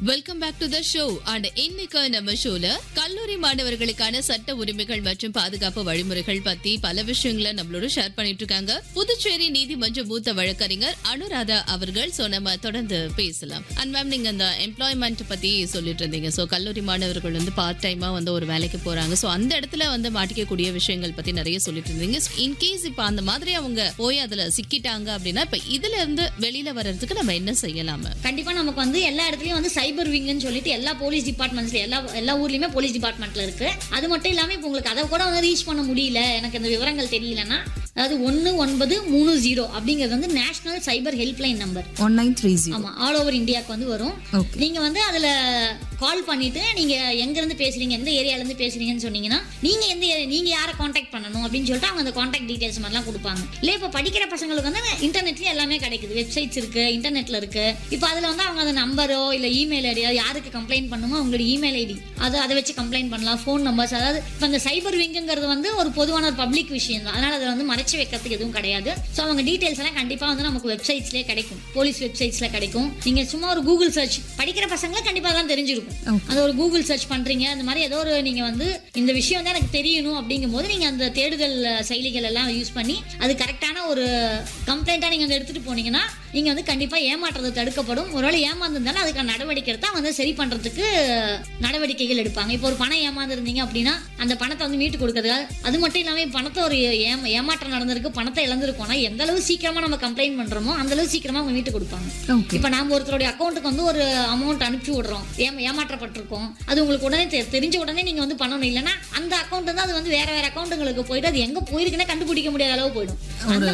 Welcome back to the show. And இன்னைக்கு நம்ம ஷோல கல்லூரி மாணவர்களுக்கான சட்ட உரிமைகள் மற்றும் பாதுகாப்பு வழிமுறைகள் பத்தி பல விஷயங்களை நம்மளோட ஷேர் பண்ணிட்டு இருக்காங்க புதுச்சேரி நீதிமன்ற மூத்த வழக்கறிஞர் அனுராதா அவர்கள். சோ நம்ம தொடர்ந்து பேசலாம். அண்ட் மேம், நீங்க அந்த எம்ப்ளாய்மெண்ட் பத்தி சொல்லிட்டு இருந்தீங்க. சோ கல்லூரி மாணவர்கள் பார்ட் டைமா ஒரு வேலைக்கு போறாங்க. சோ அந்த இடத்துல மாட்டிக்கக்கூடிய விஷயங்கள் பத்தி நிறைய சொல்லிட்டு இருந்தீங்க. இன்கேஸ் இப்ப அந்த மாதிரி அவங்க போய் அதுல சிக்கிட்டாங்க அப்படின்னா இப்ப இதுல இருந்து வெளியில வர்றதுக்கு நம்ம என்ன செய்யலாம்? கண்டிப்பா நமக்கு எல்லா இடத்துலயும் சைபர் விங்னு சொல்லிட்டு எல்லா போலீஸ் டிபார்ட்மெண்ட்ஸ்ல எல்லா ஊர்லயுமே போலீஸ் டிபார்ட்மெண்ட்ல இருக்கு. அது மட்டும் இல்லாம இப்ப உங்களுக்கு அதை கூட ரீச் பண்ண முடியல, எனக்கு இந்த விவரங்கள் தெரியலன்னா, அதாவது 1930 அப்படிங்கிறது நேஷனல் சைபர் ஹெல்ப்லைன் நம்பர் 1930. ஆமா, ஆல் ஓவர் இந்தியாவுக்கு வரும். நீங்க அதுல கால் பண்ணிட்டு நீங்க எங்க இருந்து பேசுறீங்க, எந்த ஏரியால இருந்து பேசுறீங்கன்னு சொன்னீங்கன்னா நீங்க யாரை கான்டாக்ட் பண்ணணும் அப்படின்னு சொல்லிட்டு அவங்க அந்த கான்டாக்ட் டீடைல்ஸ் மாதிரிலாம் கொடுப்பாங்க. இல்ல இப்ப படிக்கிற பசங்களுக்கு இன்டர்நெட்லயே எல்லாமே கிடைக்குது, வெப்சைட்ஸ் இருக்கு, இன்டர்நெட்ல இருக்கு. இப்ப அதுல அவங்க அந்த நம்பரோ இல்ல இமெயில் ஐடியோ யாருக்கு கம்ப்ளைண்ட் பண்ணுமோ அவங்களோட இமெயில் ஐடி அதை வச்சு கம்ப்ளைண்ட் பண்ணலாம். ஃபோன் நம்பர்ஸ், அதாவது இப்ப அந்த சைபர் விங்குங்கிறது ஒரு பொதுவான ஒரு பப்ளிக் விஷயம் தான். அதனால அதை மறைச்சு வைக்கிறதுக்கு எதுவும் கிடையாது. ஸோ அவங்க டீடைல்ஸ் எல்லாம் கண்டிப்பா நமக்கு வெப்சைட்ஸ்லேயே கிடைக்கும், போலீஸ் வெப்சைட்ஸ்ல கிடைக்கும். நீங்க சும்மா ஒரு கூகுள் சர்ச், படிக்கிற பசங்களை கண்டிப்பா தான் தெரிஞ்சிருக்கும். அது ஒரு கூகுள் சர்ச் பண்றீங்க, அந்த மாதிரி ஏதோ ஒரு நீங்க இந்த விஷயம் தான் எனக்கு தெரியணும் அப்படிங்கும் போது நீங்க அந்த தேடுதல் செயலிகள் எல்லாம் யூஸ் பண்ணி அது கரெக்டான ஒரு கம்ப்ளைண்டா நீங்க எடுத்துட்டு போனீங்கன்னா நீங்க கண்டிப்பா ஏமாற்றுறது தடுக்கப்படும். ஒருவேளை ஏமாந்துருந்தாலும் அதுக்கான நடவடிக்கை எடுத்தா அவங்க சரி பண்றதுக்கு நடவடிக்கைகள் எடுப்பாங்க. இப்போ ஒரு பணம் ஏமாந்துருந்தீங்க அப்படின்னா அந்த பணத்தை மீட்டு கொடுக்கறது. அது மட்டும் இல்லாம பணத்தை ஒரு ஏமாற்றம் நடந்திருக்கு, பணத்தை இழந்திருக்கோம்னா எந்த அளவு சீக்கிரமா நம்ம கம்ப்ளைண்ட் பண்றோமோ அந்த அளவு சீக்கிரமா அவங்க மீட்டு கொடுப்பாங்க. இப்ப நாம ஒருத்தருடைய அக்கௌண்ட்டுக்கு ஒரு அமௌண்ட் அனுப்பிச்சு விடுறோம், ஏமாற்றப்பட்டிருக்கோம், அது உங்களுக்கு உடனே தெரிஞ்ச உடனே நீங்க பண்ணணும். இல்லைன்னா அந்த அக்கௌண்ட் அது வேற அக்கௌண்ட்டுங்களுக்கு போயிட்டு அது எங்க போயிருக்குன்னு கண்டுபிடிக்க முடியாத அளவு போயிடும். அந்த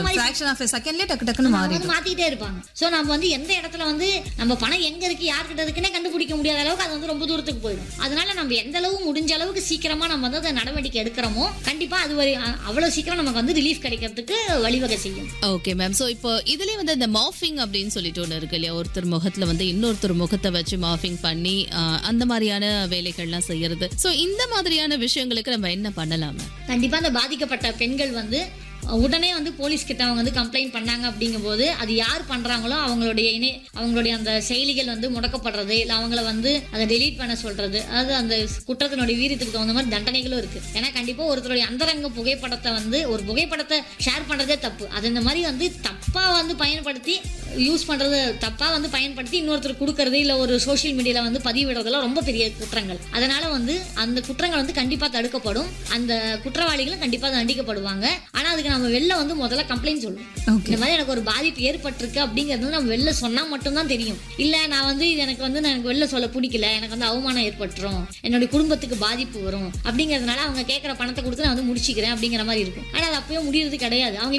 மாதிரி மாத்திட்டே இருப்பாங்க. சோ நம்ம எந்த இடத்துல நம்ம பணம் எங்க இருக்கு, யார்கிட்ட இருக்குன்னே கண்டுபிடிக்க முடியாத அளவுக்கு அது ரொம்ப தூரத்துக்கு போயிடும். அதனால நம்ம எந்த அளவு முடிஞ்ச அளவுக்கு சீக்கிரமா நம்ம அதை நடவடிக்கை எடுக்கிறோமோ கண்டிப்பா அது அவ்வளவு சீக்கிரம் நமக்கு ரிலீஃப் கிடைக்கிறதுக்கு வழிவகை செய்யும். Okay ma'am. சோ இப்போ இதுலயே இந்த மார்பிங் அப்படின்னு சொல்லிட்டு ஒண்ணு இருக்கு இல்லையா, ஒருத்தர் முகத்துல இன்னொருத்தர் முகத்தை வச்சு மார்பிங் பண்ணி அந்த மாதிரியான வேலைகள்லாம் செய்யறது. சோ இந்த மாதிரியான விஷயங்களுக்கு நம்ம என்ன பண்ணலாம்? கண்டிப்பா அந்த பாதிக்கப்பட்ட பெண்கள் உடனே போலீஸ் கிட்ட அவங்க கம்ப்ளைண்ட் பண்ணாங்க அப்படிங்கும் போது அது யார் பண்றாங்களோ அவங்களுடைய அந்த செயலிகள் முடக்கப்படுறது, இல்ல அவங்கள அதை டெலீட் பண்ண சொல்றது. அதாவது அந்த குற்றத்தினுடைய வீரியத்துக்கு தகுந்த மாதிரி தண்டனைகளும் இருக்கு. ஏன்னா கண்டிப்பா ஒருத்தருடைய அந்தரங்க புகைப்படத்தை ஒரு புகைப்படத்தை ஷேர் பண்றதே தப்பு. அது இந்த மாதிரி தப்பா பயன்படுத்தி யூஸ் பண்றது, தப்பா பயன்படுத்தி இன்னொருத்தர் கொடுக்கறது, இல்ல ஒரு சோசியல் மீடியால பதிவிடுறதெல்லாம் ரொம்ப பெரிய குற்றங்கள். அதனால அந்த குற்றங்கள் கண்டிப்பா தடுக்கப்படும். அந்த குற்றவாளிகளும் கண்டிப்பா தண்டிக்கப்படுவாங்க. ஆனா அதுக்கு நம்ம வெளில முதல்ல கம்ப்ளைண்ட் சொல்லணும். இந்த மாதிரி எனக்கு ஒரு பாதிப்பு ஏற்பட்டிருக்கு அப்படிங்கிறது நம்ம வெளில சொன்னா மட்டும்தான் தெரியும். இல்ல நான் இது எனக்கு எனக்கு வெளில சொல்ல பிடிக்கல, எனக்கு அவமானம் ஏற்பட்டுரும், என்னுடைய குடும்பத்துக்கு பாதிப்பு வரும் அப்படிங்கறதுனால அவங்க கேட்கிற பணத்தை கொடுத்து நான் முடிச்சுக்கிறேன் அப்படிங்கிற மாதிரி இருக்கும். ஆனா அது அப்பவே முடியறது கிடையாது. அவங்க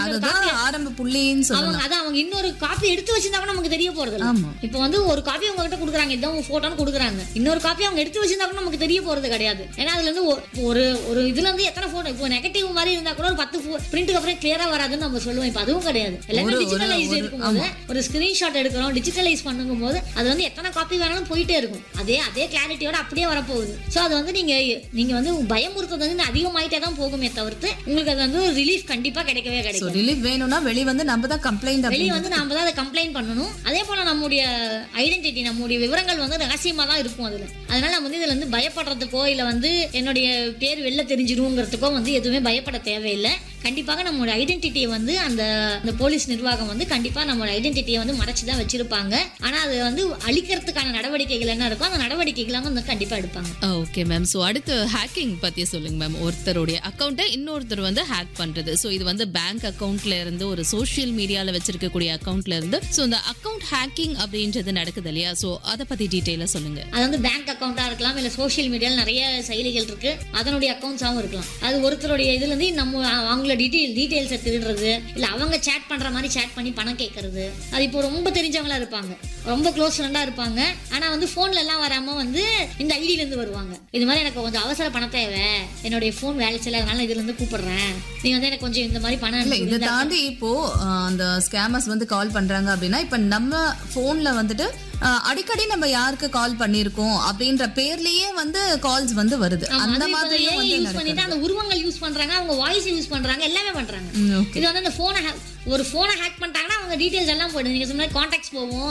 இன்னொரு காப்பி எடுத்து வச்சிருந்தா நமக்கு தெரிய போறது இல்ல. இப்ப ஒரு காப்பி அவங்க கிட்ட கொடுக்குறாங்க, இதான் போட்டோன்னு கொடுக்குறாங்க, இன்னொரு காப்பி அவங்க எடுத்து வச்சிருந்தா கூட நமக்கு தெரிய போறது கிடையாது. ஏன்னா அதுல இருந்து ஒரு இதுல இருந்து எத்தனை போட்டோ, இப்போ நெகட்டிவ் மாதிரி இருந்தா கூட ஒரு 10 பிரிண்ட் அப்புறம் கிளியரா வராதுன்னு நம்ம சொல்லுவோம். இப்ப அதுவும் கிடையாது. எல்லாமே டிஜிட்டலைஸ் இருக்கும்போது ஒரு ஸ்கிரீன்ஷாட் எடுக்கிறோம், டிஜிட்டலைஸ் பண்ணும் போது அது எத்தனை காப்பி வேணாலும் போயிட்டே இருக்கும். அதே கிளாரிட்டியோட அப்படியே வரப்போகுது. சோ அது நீங்க பயமுறுத்துறது அதிகமாயிட்டே தான் போகுமே தவிர்த்து உங்களுக்கு அது ரிலீஃப் கண்டிப்பா கிடைக்கவே கிடைக்கும். ரிலீஃப் வேணும்னா நம்ம தான் கம்ப்ளைண்ட் நாம தான் அதை கம்ப்ளைண்ட் பண்ணணும். அதே போல நம்முடைய ஐடென்டிட்டி, நம்முடைய விவரங்கள் ரகசியமா தான் இருக்கும் அதுல. அதனால நம்ம இதுல பயப்படுறதுக்கோ இல்ல என்னுடைய பேர் வெளில தெரிஞ்சிருங்கிறதுக்கோ எதுவுமே பயப்பட தேவையில்லை. கண்டிப்பாக நம்மளோட ஐடென்டிட்டியை அந்த போலீஸ் நிர்வாகம் கண்டிப்பா நம்மளோட ஐடென்டிட்டியை மறைச்சுதான் வச்சிருப்பாங்க. ஆனா அது அழிக்கிறதுக்கான நடவடிக்கைகள் என்ன இருக்கோ அந்த நடவடிக்கைகள் கண்டிப்பா எடுப்பாங்க. Okay ma'am. சோ அடுத்து ஹேக்கிங் பத்தி சொல்லுங்க மேம். ஒருத்தருடைய அக்கௌண்ட்டை இன்னொருத்தர் ஹேக் பண்றது. சோ இது பேங்க் அக்கௌண்ட்ல இருந்து ஒரு சோஷியல் மீடியால வச்சிருக்கக்கூடிய அக்கௌண்ட்ல இருந்து சோ இந்த அக்கௌண்ட் ஹேக்கிங் அப்படின்றது நடக்குது இல்லையா? சோ அத பத்தி டீடைலா சொல்லுங்க. அது பேங்க் அக்கௌண்டா இருக்கலாம், இல்ல சோஷியல் மீடியால நிறைய செயலிகள் இருக்கு, அதனுடைய அக்கௌண்ட்ஸாவும் இருக்கலாம். அது ஒருத்தருடைய இதுல இருந்து நம்ம அவங்கள டீடைல்ஸை திருடுறது, இல்ல அவங்க சேட் பண்ற மாதிரி சேட் பண்ணி பணம் கேட்கறது. அது இப்போ ரொம்ப தெரிஞ்சவங்களா இருப்பாங்க, ரொம்ப க்ளோஸ் ஃப்ரெண்டா இருப்பாங்க. ஆனா போன்ல எல்லாம் வராம இந்த ஐடியில இருந்து வருவாங்க. இது மாதிரி எனக்கு கொஞ்சம் அவசர பணம் தேவை, என்னுடைய போன் வேலை செய்யல, அதனால இதுல இருந்து கூப்பிடுறேன், நீ எனக்கு கொஞ்சம் இந்த மாதிரி பணம். இதை தாண்டி இப்போ அந்த ஸ்கேமர்ஸ் கால் பண்றாங்க அப்படின்னா இப்ப நம்ம போன்ல அடிக்கடி நம்ம யாருக்கு கால் பண்ணிருக்கோம் அப்படின்ற பேர்லயே கால்ஸ் வருது. அந்த மாதிரி யூஸ் பண்ணிட்டு அந்த உருவங்கள் யூஸ் பண்றாங்க, அவங்க வாய்ஸ் யூஸ் பண்றாங்க, எல்லாமே பண்றாங்க. இது அந்த போனை ஹேக் பண்ணிட்டாங்கன்னா அவங்க டீடைல்ஸ் எல்லாம் போயிடும். நீங்க சொன்ன கான்டாக்ட்ஸ் போவோம்,